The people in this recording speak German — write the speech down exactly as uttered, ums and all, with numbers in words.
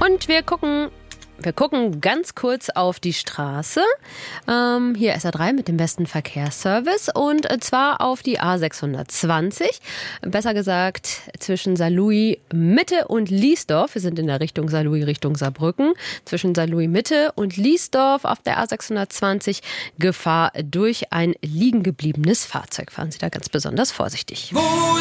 Und wir gucken, wir gucken ganz kurz auf die Straße. Ähm, hier S R drei mit dem besten Verkehrsservice und zwar auf die A sechshundertzwanzig. Besser gesagt zwischen Saarlouis Mitte und Liesdorf. Wir sind in der Richtung Saarlouis, Richtung Saarbrücken. Zwischen Saarlouis Mitte und Liesdorf auf der A sechshundertzwanzig Gefahr durch ein liegen gebliebenes Fahrzeug. Fahren Sie da ganz besonders vorsichtig. Wo